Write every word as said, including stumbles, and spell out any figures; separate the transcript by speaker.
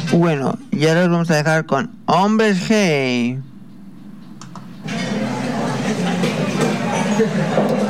Speaker 1: Bueno, ya los vamos a dejar con Hombres G.